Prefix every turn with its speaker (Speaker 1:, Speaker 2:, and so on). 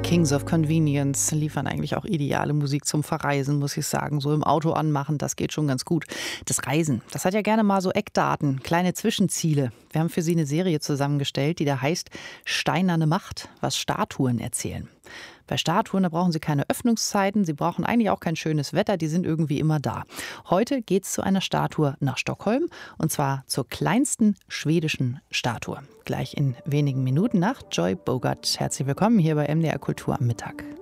Speaker 1: Kings of Convenience liefern eigentlich auch ideale Musik zum Verreisen, muss ich sagen. So im Auto anmachen, das geht schon ganz gut. Das Reisen, das hat ja gerne mal so Eckdaten, kleine Zwischenziele. Wir haben für Sie eine Serie zusammengestellt, die da heißt Steinerne Macht, was Statuen erzählen. Bei Statuen, da brauchen Sie keine Öffnungszeiten, Sie brauchen eigentlich auch kein schönes Wetter, die sind irgendwie immer da. Heute geht es zu einer Statue nach Stockholm, und zwar zur kleinsten schwedischen Statue. Gleich in wenigen Minuten nach Joy Bogart. Herzlich willkommen hier bei MDR Kultur am Mittag.